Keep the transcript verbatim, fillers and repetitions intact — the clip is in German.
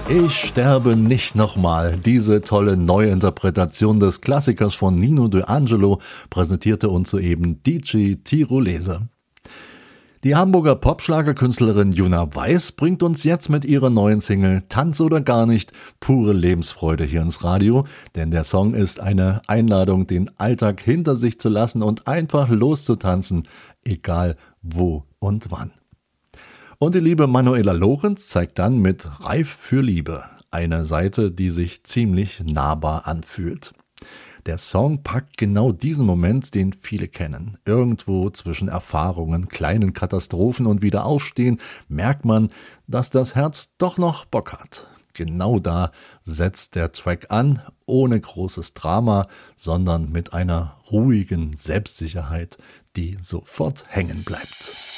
Ich sterbe nicht nochmal. Diese tolle Neuinterpretation des Klassikers von Nino De Angelo präsentierte uns soeben D J Tirolese. Die Hamburger Popschlagerkünstlerin Juna Weiß bringt uns jetzt mit ihrer neuen Single Tanz oder gar nicht pure Lebensfreude hier ins Radio, denn der Song ist eine Einladung, den Alltag hinter sich zu lassen und einfach loszutanzen, egal wo und wann. Und die liebe Manuela Lorenz zeigt dann mit Reif für Liebe eine Seite, die sich ziemlich nahbar anfühlt. Der Song packt genau diesen Moment, den viele kennen. Irgendwo zwischen Erfahrungen, kleinen Katastrophen und Wiederaufstehen merkt man, dass das Herz doch noch Bock hat. Genau da setzt der Track an, ohne großes Drama, sondern mit einer ruhigen Selbstsicherheit, die sofort hängen bleibt.